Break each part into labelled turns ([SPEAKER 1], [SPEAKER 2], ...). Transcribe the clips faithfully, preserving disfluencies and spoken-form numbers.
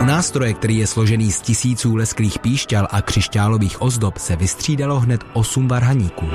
[SPEAKER 1] U nástroje, který je složený z tisíců lesklých píšťal a křišťálových ozdob, se vystřídalo hned osm varhaníků.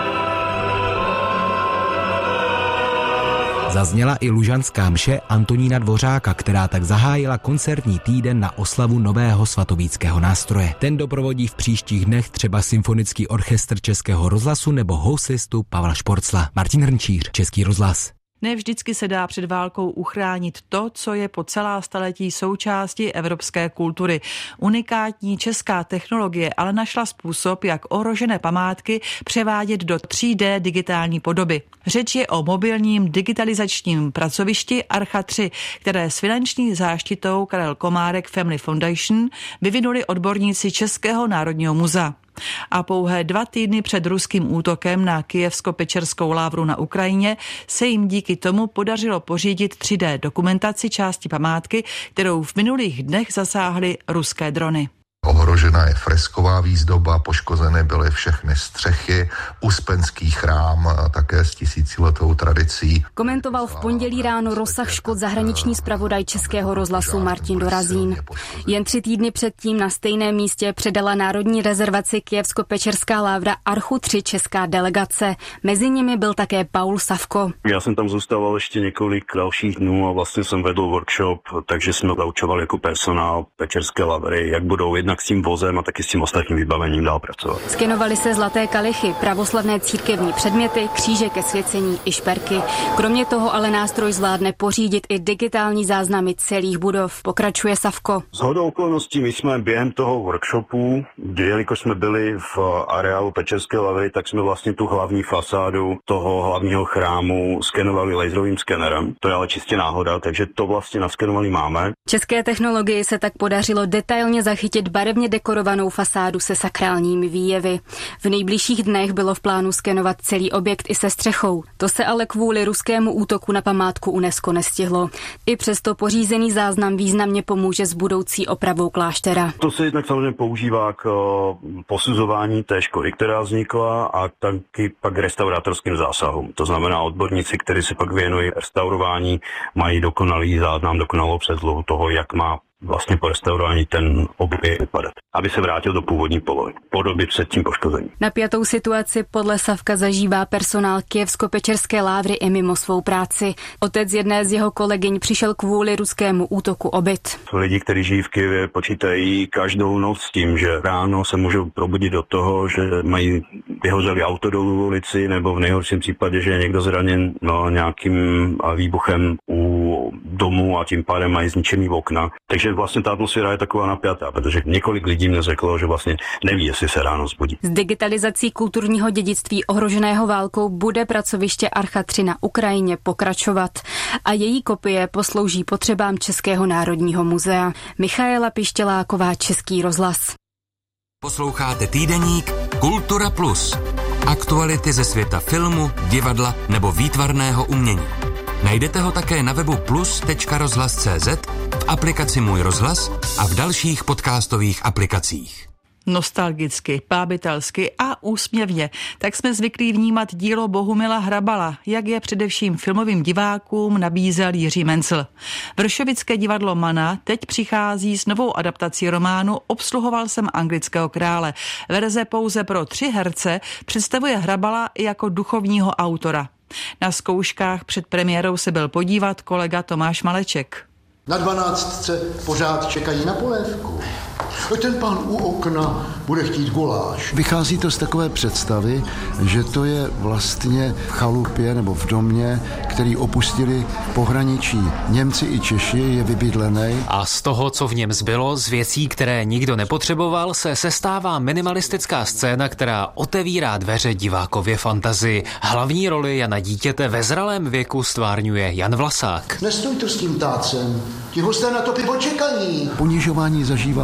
[SPEAKER 1] Zazněla i lužanská mše Antonína Dvořáka, která tak zahájila koncertní týden na oslavu nového svatovíckého nástroje. Ten doprovodí v příštích dnech třeba Symfonický orchestr Českého rozhlasu nebo houslistu Pavla Šporcla. Martin Hrnčíř, Český rozhlas.
[SPEAKER 2] Ne vždycky se dá před válkou uchránit to, co je po celá staletí součástí evropské kultury. Unikátní česká technologie ale našla způsob, jak ohrožené památky převádět do tří dé digitální podoby. Řeč je o mobilním digitalizačním pracovišti Archa tři, které s finanční záštitou Karel Komárek Family Foundation vyvinuli odborníci Českého národního muzea. A pouhé dva týdny před ruským útokem na Kyjevsko-Pečerskou lávru na Ukrajině se jim díky tomu podařilo pořídit tři dé dokumentaci části památky, kterou v minulých dnech zasáhly ruské drony.
[SPEAKER 3] Ohrožena je fresková výzdoba, poškozené byly všechny střechy, Uspenský chrám také s tisíciletou tradicí.
[SPEAKER 4] Komentoval v pondělí ráno rozsah škod zahraniční zpravodaj Českého rozhlasu Martin Dorazín. Jen tři týdny předtím na stejném místě předala národní rezervaci Kyjevsko-Pečerská lávra Archu tři česká delegace. Mezi nimi byl také Paul Savko.
[SPEAKER 5] Já jsem tam zůstával ještě několik dalších dnů a vlastně jsem vedl workshop, takže jsme zaučovali jako personál Pečerské lavry, jak budou jednak s tím vozem a taky s tím ostatním vybavením dál pracovat.
[SPEAKER 4] Skenovali se zlaté kalichy, pravoslavné církevní předměty, kříže ke svěcení i šperky. Kromě toho ale nástroj zvládne pořídit i digitální záznamy celých budov, pokračuje Savko.
[SPEAKER 5] Shodou okolností my jsme během toho workshopu, jelikož jsme byli v areálu Pečerské lavry, tak jsme vlastně tu hlavní fasádu toho hlavního chrámu skenovali laserovým skenerem. To je ale čistě náhoda, takže to vlastně naskenovaný máme.
[SPEAKER 4] České technologii se tak podařilo detailně zachytit barevně dekorovanou fasádu se sakrálními výjevy. V nejbližších dnech bylo v plánu skenovat celý objekt i se střechou. To se ale kvůli ruskému útoku na památku UNESCO nestihlo. I přesto pořízený záznam významně pomůže s budoucí opravou kláštera.
[SPEAKER 5] To se jednak samozřejmě používá k posuzování té škody, která vznikla, a taky pak restaurátorským zásahům. To znamená, odborníci, kteří se pak věnují restaurování, mají dokonalý záznam, dokonalou předlohu toho, jak má vlastně po restaurování ten objekt vypadat, aby se vrátil do původní polohy, podoby před tím poškozením.
[SPEAKER 4] Napjatou situaci podle Savka zažívá personál Kyjevsko-Pečerské lávry i mimo svou práci. Otec jedné z jeho kolegyň přišel kvůli ruskému útoku o byt.
[SPEAKER 5] Lidi, kteří žijí v Kyjevě, počítají každou noc s tím, že ráno se můžou probudit do toho, že mají vyhořelý auto dolů v ulici, nebo v nejhorším případě, že je někdo zraněn no, nějakým výbuchem u domu a tím pádem mají zničený okna. Takže vlastně ta atmosféra je taková napjatá, protože několik lidí mě řeklo, že vlastně neví, jestli se ráno zbudí.
[SPEAKER 4] S digitalizací kulturního dědictví ohroženého válkou bude pracoviště Archa tři na Ukrajině pokračovat a její kopie poslouží potřebám Českého národního muzea. Michaela Pištěláková, Český rozhlas.
[SPEAKER 6] Posloucháte týdeník Kultura Plus. Aktuality ze světa filmu, divadla nebo výtvarného umění. Najdete ho také na webu plus tečka rozhlas tečka cé zet, v aplikaci Můj rozhlas a v dalších podcastových aplikacích.
[SPEAKER 2] Nostalgicky, pábitelsky a úsměvně. Tak jsme zvyklí vnímat dílo Bohumila Hrabala, jak je především filmovým divákům nabízel Jiří Mencl. Vršovické divadlo Mana teď přichází s novou adaptací románu Obsluhoval jsem anglického krále. Verze pouze pro tři herce představuje Hrabala jako duchovního autora. Na zkouškách před premiérou se byl podívat kolega Tomáš Maleček.
[SPEAKER 7] Na dvanáctce pořád čekají na polévku. Ten pán u okna bude chtít guláš.
[SPEAKER 8] Vychází to z takové představy, že to je vlastně v chalupě nebo v domě, který opustili pohraničí Němci i Češi, je vybydlený.
[SPEAKER 9] A z toho, co v něm zbylo, z věcí, které nikdo nepotřeboval, se sestává minimalistická scéna, která otevírá dveře divákově fantazii. Hlavní roli Jana Dítěte ve zralém věku stvárňuje Jan Vlasák.
[SPEAKER 7] Nestoj tu s tím tácem, ti hosté na to pivo čekají.
[SPEAKER 8] Ponižování zažíval vlastně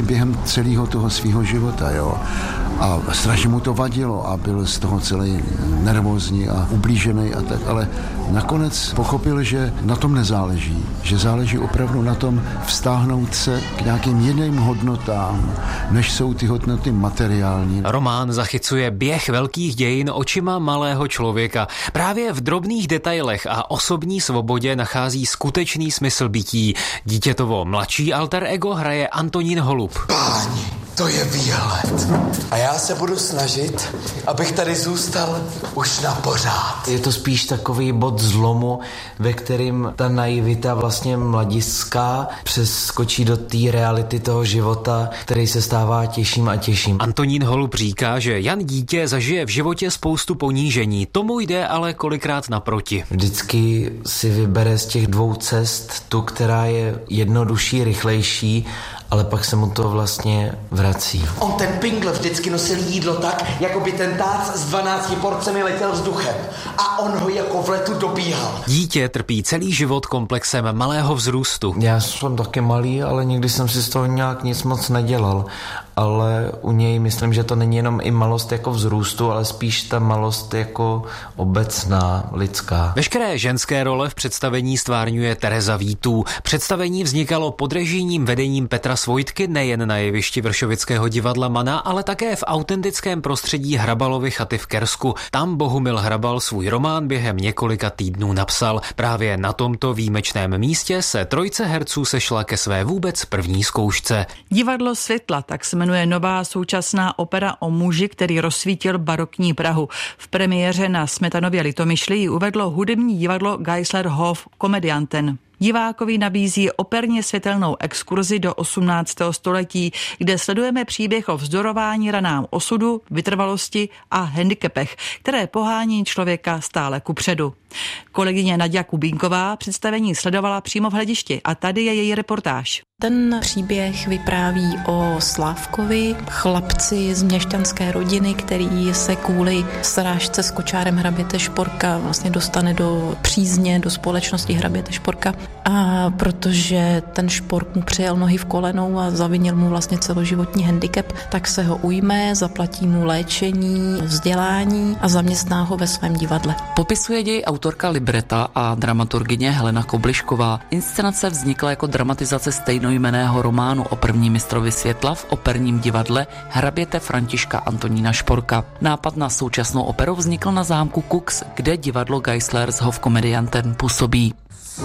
[SPEAKER 8] během celého toho svého života, jo. A strašně mu to vadilo a byl z toho celý nervózní a ublížený a tak, ale nakonec pochopil, že na tom nezáleží, že záleží opravdu na tom vztáhnout se k nějakým jiným hodnotám, než jsou ty hodnoty materiální.
[SPEAKER 9] Román zachycuje běh velkých dějin očima malého člověka. Právě v drobných detailech a osobní svobodě nachází skutečný smysl bytí. Dítětovo mladší alter ego hraje Antonín Holub.
[SPEAKER 10] Páni, to je výhled. A já se budu snažit, abych tady zůstal už na pořád.
[SPEAKER 11] Je to spíš takový bod zlomu, ve kterým ta naivita vlastně mladiská přeskočí do té reality toho života, který se stává těžším a těžším.
[SPEAKER 9] Antonín Holub říká, že Jan Dítě zažije v životě spoustu ponížení. Tomu jde ale kolikrát naproti.
[SPEAKER 11] Vždycky si vybere z těch dvou cest tu, která je jednodušší, rychlejší, ale pak se mu to vlastně vrací.
[SPEAKER 10] On ten Pingl vždycky nosil jídlo tak, jako by ten tác s dvanácti porcemi letěl vzduchem. A on ho jako v letu dobíhal.
[SPEAKER 9] Dítě trpí celý život komplexem malého vzrůstu.
[SPEAKER 11] Já jsem taky malý, ale nikdy jsem si z toho nějak nic moc nedělal. Ale u něj myslím, že to není jenom i malost jako vzrůstu, ale spíš ta malost jako obecná, lidská.
[SPEAKER 9] Veškeré ženské role v představení stvárňuje Tereza Vítů. Představení vznikalo pod režijním vedením Petra Svojtky nejen na jevišti Vršovického divadla Mana, ale také v autentickém prostředí Hrabalovy chaty v Kersku. Tam Bohumil Hrabal svůj román během několika týdnů napsal. Právě na tomto výjimečném místě se trojce herců sešla ke své vůbec první zkoušce.
[SPEAKER 2] Divadlo světla, tak se jmenuje nová současná opera o muži, který rozsvítil barokní Prahu. V premiéře na Smetanově Litomyšli ji uvedlo hudební divadlo Geislerhof Komedianten. Divákovi nabízí operně světelnou exkurzi do osmnáctého století, kde sledujeme příběh o vzdorování ranám osudu, vytrvalosti a handicapech, které pohání člověka stále kupředu. Kolegyně Naďa Kubínková představení sledovala přímo v hledišti a tady je její reportáž.
[SPEAKER 12] Ten příběh vypráví o Slávkovi, chlapci z měšťanské rodiny, který se kvůli srážce s kočárem hraběte Šporka vlastně dostane do přízně, do společnosti hraběte Šporka. A protože ten Špork mu přijel nohy v kolenou a zavinil mu vlastně celoživotní handicap, tak se ho ujme, zaplatí mu léčení, vzdělání a zaměstná ho ve svém divadle.
[SPEAKER 13] Popisuje děj autorka libreta a dramaturgyně Helena Koblišková. Inscenace vznikla jako dramatizace stejnojmenného románu o prvním mistrovi světla v operním divadle hraběte Františka Antonína Šporka. Nápad na současnou operu vznikl na zámku Kux, kde divadlo Geislershof Komedianten působí.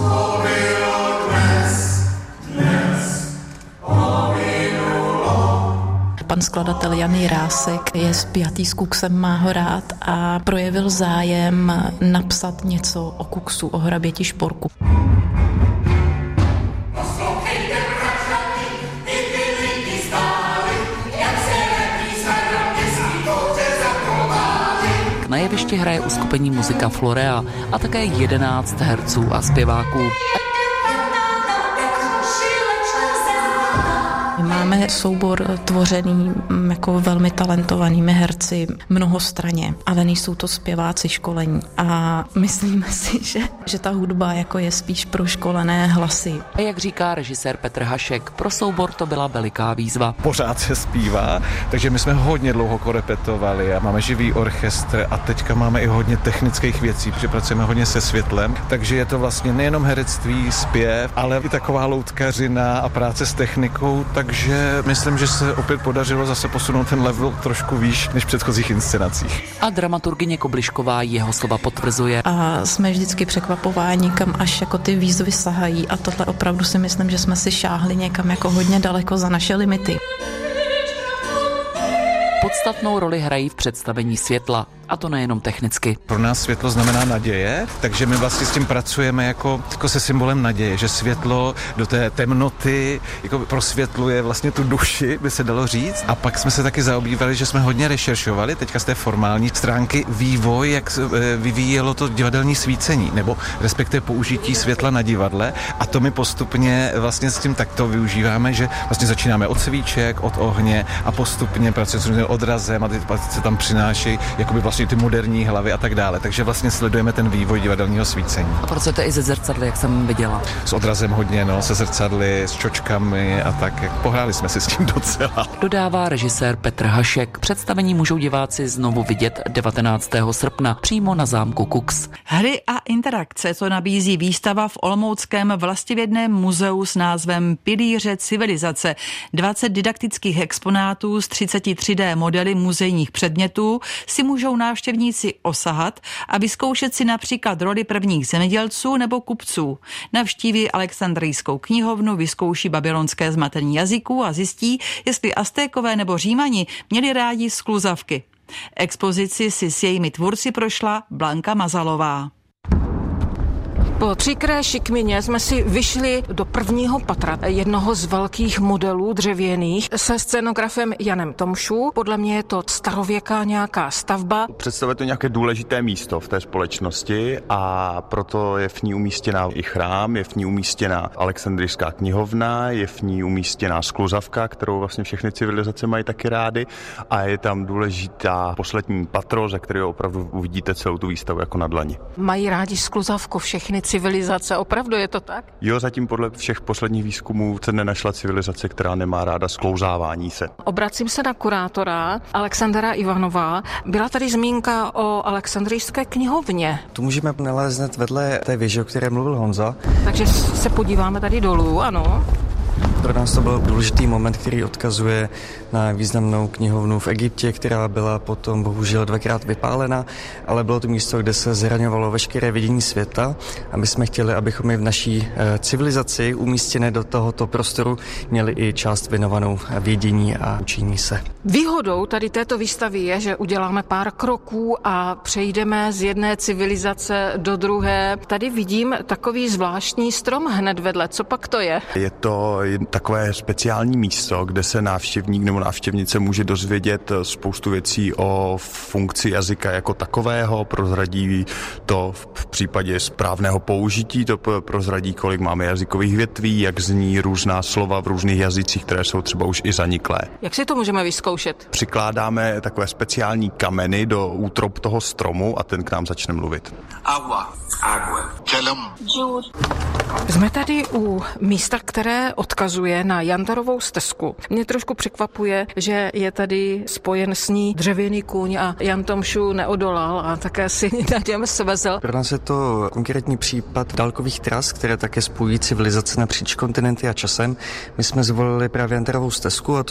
[SPEAKER 12] Pan skladatel Jan Jirásek je spjatý s Kuxem, má ho rád a projevil zájem napsat něco o Kuxu, o hraběti Šporku.
[SPEAKER 13] Na jevišti hraje uskupení Muzika Florea a také jedenáct herců a zpěváků.
[SPEAKER 12] Máme soubor tvořený jako velmi talentovanými herci mnohostraně, ale nejsou to zpěváci školení. A myslíme si, že, že ta hudba jako je spíš pro školené hlasy.
[SPEAKER 13] A jak říká režisér Petr Hašek, pro soubor to byla veliká výzva.
[SPEAKER 14] Pořád se zpívá, takže my jsme hodně dlouho korepetovali a máme živý orchestr a teďka máme i hodně technických věcí, protože pracujeme hodně se světlem, takže je to vlastně nejenom herectví, zpěv, ale i taková loutkařina a práce s technikou, takže myslím, že se opět podařilo zase posunout ten level trošku výš než v předchozích inscenacích.
[SPEAKER 13] A dramaturgyně Koblišková jeho slova potvrzuje.
[SPEAKER 12] A jsme vždycky překvapováni, kam až jako ty výzvy sahají a tohle opravdu si myslím, že jsme si šáhli někam jako hodně daleko za naše limity.
[SPEAKER 13] Podstatnou roli hrají v představení světla, a to nejenom technicky.
[SPEAKER 14] Pro nás světlo znamená naděje, takže my vlastně s tím pracujeme jako, jako se symbolem naděje, že světlo do té temnoty jako prosvětluje vlastně tu duši, by se dalo říct. A pak jsme se taky zaobývali, že jsme hodně rešeršovali, teďka z té formální stránky vývoj, jak vyvíjelo to divadelní svícení, nebo respektive použití světla na divadle. A to my postupně vlastně s tím takto využíváme, že vlastně začínáme od svíček, od ohně a postupně pracujeme s odrazem a teď se tam přináší jakoby vlastně vlastně ty moderní hlavy a tak dále. Takže vlastně sledujeme ten vývoj divadelního svícení.
[SPEAKER 13] A pracujete i ze zrcadly, jak jsem viděla.
[SPEAKER 14] S odrazem hodně, no, se zrcadly, s čočkami a tak. Jak pohráli jsme si s tím docela.
[SPEAKER 13] Dodává režisér Petr Hašek. Představení můžou diváci znovu vidět devatenáctého srpna přímo na zámku Kux.
[SPEAKER 2] Hry a interakce to nabízí výstava v olomouckém vlastivědném muzeu s názvem Pilíře civilizace. dvacet didaktických exponátů z třicet tři dé modely muzejních předmětů si můžou návštěvníci osahat a vyzkoušet si například roli prvních zemědělců nebo kupců. Navštíví Alexandrijskou knihovnu, vyzkouší babylonské zmatení jazyků a zjistí, jestli Aztékové nebo Římani měli rádi skluzavky. Expozici si s jejími tvůrci prošla Blanka Mazalová.
[SPEAKER 15] Po příkré šikmině jsme si vyšli do prvního patra jednoho z velkých modelů dřevěných se scenografem Janem Tomšů. Podle mě je to starověká nějaká stavba.
[SPEAKER 16] Představuje to nějaké důležité místo v té společnosti a proto je v ní umístěná i chrám, je v ní umístěná Alexandrijská knihovna, je v ní umístěná skluzavka, kterou vlastně všechny civilizace mají taky rády, a je tam důležitá poslední patro, ze kterého opravdu uvidíte celou tu výstavu jako na dlani.
[SPEAKER 15] Mají rádi skluzavku všechny civilizace, opravdu je to tak?
[SPEAKER 16] Jo, zatím podle všech posledních výzkumů se nenašla civilizace, která nemá ráda sklouzávání se.
[SPEAKER 15] Obracím se na kurátora Alexandra Ivanová. Byla tady zmínka o Alexandrijské knihovně.
[SPEAKER 17] Tu můžeme nalézt vedle té věže, o které mluvil Honza.
[SPEAKER 15] Takže se podíváme tady dolů, ano.
[SPEAKER 17] Pro nás to byl důležitý moment, který odkazuje na významnou knihovnu v Egyptě, která byla potom bohužel dvakrát vypálena, ale bylo to místo, kde se zraňovalo veškeré vidění světa, a my jsme chtěli, abychom i v naší civilizaci umístěné do tohoto prostoru měli i část věnovanou vědění a učení se.
[SPEAKER 15] Výhodou tady této výstavy je, že uděláme pár kroků a přejdeme z jedné civilizace do druhé. Tady vidím takový zvláštní strom hned vedle. Co pak to je?
[SPEAKER 16] Je to takové speciální místo, kde se návštěvník nebo návštěvnice může dozvědět spoustu věcí o funkci jazyka jako takového, prozradí to v případě správného použití, to prozradí, kolik máme jazykových větví, jak zní různá slova v různých jazycích, které jsou třeba už i zaniklé.
[SPEAKER 15] Jak si to můžeme vyzkoušet?
[SPEAKER 16] Přikládáme takové speciální kameny do útrop toho stromu a ten k nám začne mluvit.
[SPEAKER 10] Agua. Agua.
[SPEAKER 15] Jsme tady u místa, které odkazuje na Jantarovou stezku. Mě trošku překvapuje, že je tady spojen s ní dřevěný kůň a Jan Tomšů neodolal a také si na něm svezl.
[SPEAKER 17] Pro nás je to konkrétní případ dálkových tras, které také spojují civilizace napříč kontinenty a časem. My jsme zvolili právě Jantarovou stezku a to